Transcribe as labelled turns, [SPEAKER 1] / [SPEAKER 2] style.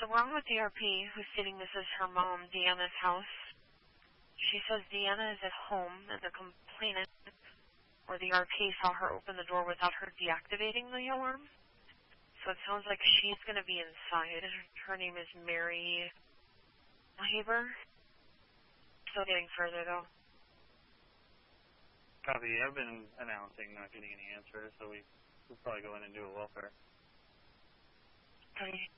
[SPEAKER 1] So we're on with the RP, who's stating this is her mom, Deanna's house. She says Deanna is at home, and the complainant, or the RP, saw her open the door without her deactivating the alarm. So it sounds like she's going to be inside. Her name is Mary Haber. Still getting further, though.
[SPEAKER 2] Copy. I've been announcing not getting any answers, so we'll probably go in and do a welfare.
[SPEAKER 1] Okay.